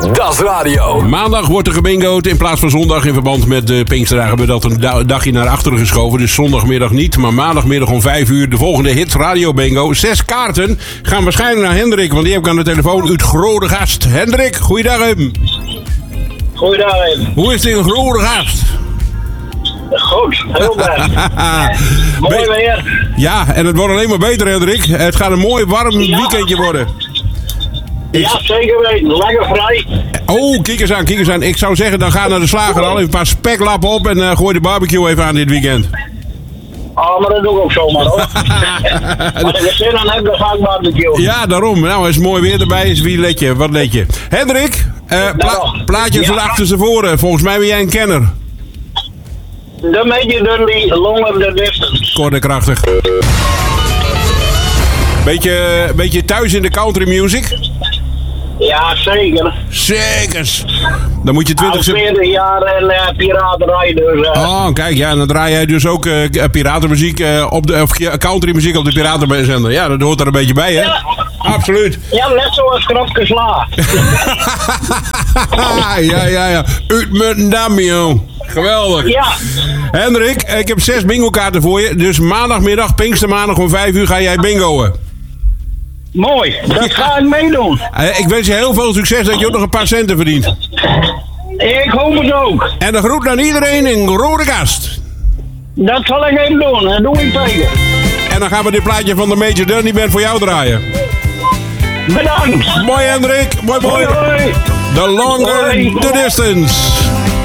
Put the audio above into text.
Das Radio. Maandag wordt er gebingo'd in plaats van zondag. In verband met de Pinksterdagen hebben we dat een dagje naar achteren geschoven. Dus zondagmiddag niet, maar maandagmiddag om 5 uur de volgende hit Radio Bingo. 6 kaarten gaan waarschijnlijk naar Hendrik, want die heb ik aan de telefoon uit Grode Gast. Hendrik, goeiedag hem. Goeiedag hem. Hoe is het in Grode Gast? Goed, heel best. Mooi weer. Ja, en het wordt alleen maar beter, Hendrik. Het gaat een mooi warm weekendje worden. Ja, zeker weten. Lekker vrij. Oh, kijk eens aan. Ik zou zeggen, dan ga naar de slager, al even een paar speklappen op en gooi de barbecue even aan dit weekend. Oh, maar dat doe ik ook zomaar, hoor. Als ik er zin aan heb, dan ga ik barbecue. Ja, daarom. Nou, is mooi weer erbij. Is wie let je? Wat let je? Hendrik, plaatje van de achterstevoren. Volgens mij ben jij een kenner. De Major Dudley, Longer the Distance. Kort en krachtig. Beetje thuis in de country music? Ja, zeker. Zekers. Dan moet je 20... 40 jaar en piraterij dus. Oh, kijk, ja, dan draai jij dus ook piratenmuziek of countrymuziek op de piratenzender. Ja, dat hoort er een beetje bij, hè? Ja. Absoluut. Ja, net zoals Krapke Sla. ja. Uitmuntendam, joh. Geweldig. Ja. Hendrik, ik heb 6 bingo-kaarten voor je. Dus maandagmiddag, Pinkstermaandag om 5 uur ga jij bingoen. Mooi, dat ga ik meedoen. Ik wens je heel veel succes dat je ook nog een paar centen verdient. Ik hoop het ook. En de groet aan iedereen in Rode Gast. Dat zal ik even doen, dat doe ik tegen. En dan gaan we dit plaatje van de Major Dudley Band voor jou draaien. Bedankt. Mooi, Hendrik. Mooi. Hoi. The Longer the Distance.